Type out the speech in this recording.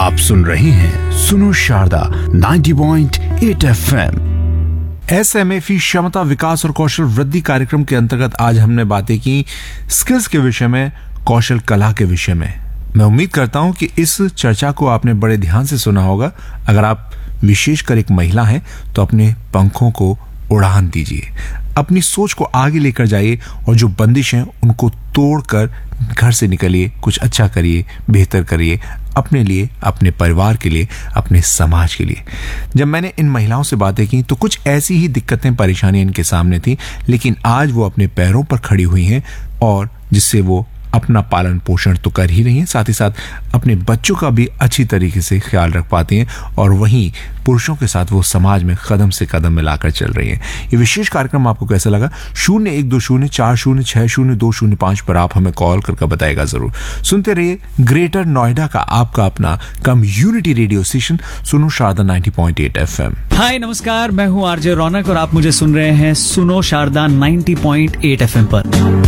आप सुन रहे हैं सुनो शारदा 90.8 FM। SMFE क्षमता विकास और कौशल वृद्धि कार्यक्रम के अंतर्गत आज हमने बातें की स्किल्स के विषय में, कौशल कला के विषय में। मैं उम्मीद करता हूं कि इस चर्चा को आपने बड़े ध्यान से सुना होगा। अगर आप विशेषकर एक महिला हैं तो अपने पंखों को उड़ान दीजिए, अपनी सोच को आगे लेकर जाइए और जो बंदिश हैं उनको तोड़कर घर से निकलिए, कुछ अच्छा करिए, बेहतर करिए अपने लिए, अपने परिवार के लिए, अपने समाज के लिए। जब मैंने इन महिलाओं से बातें की तो कुछ ऐसी ही दिक्कतें, परेशानियां इनके सामने थी, लेकिन आज वो अपने पैरों पर खड़ी हुई हैं और जिससे वो अपना पालन पोषण तो कर ही रही हैं, साथ ही साथ अपने बच्चों का भी अच्छी तरीके से ख्याल रख पाती हैं और वहीं पुरुषों के साथ वो समाज में कदम से कदम मिलाकर चल रही हैं। ये विशेष कार्यक्रम आपको कैसा लगा? 012040602005 पर आप हमें कॉल करके बताएगा जरूर। सुनते रहिए ग्रेटर नोएडा का आपका अपना कम्युनिटी रेडियो स्टेशन सुनो शारदा 90.8 FM। हाय नमस्कार, मैं हूँ आरजे रौनक और आप मुझे सुन रहे हैं सुनो शारदा 90.8 FM पर।